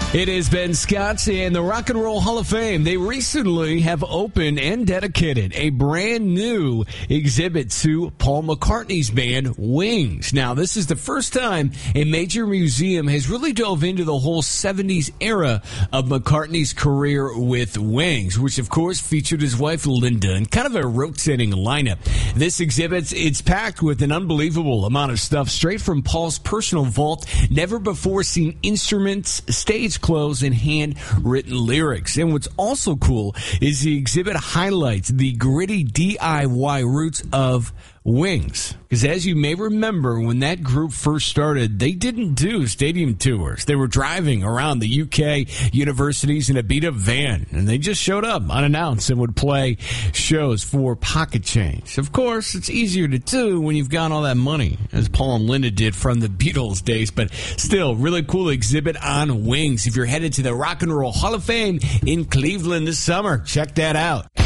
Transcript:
It is Ben Scott and the Rock and Roll Hall of Fame. They recently have opened and dedicated a brand new exhibit to Paul McCartney's band Wings. Now, this is the first time a major museum has really dove into the whole 70s era of McCartney's career with Wings, which of course featured his wife Linda and kind of a rotating lineup. This exhibit, it's packed with an unbelievable amount of stuff straight from Paul's personal vault, never before seen instruments, stage clothes, and handwritten lyrics. And what's also cool is the exhibit highlights the gritty DIY roots of Wings. Because as you may remember, when that group first started, they didn't do stadium tours. They were driving around the UK universities in a beat-up van, and they just showed up unannounced and would play shows for pocket change. Of course, it's easier to do when you've got all that money, as Paul and Linda did from the Beatles days, but still, really cool exhibit on Wings. If you're headed to the Rock and Roll Hall of Fame in Cleveland this summer, check that out.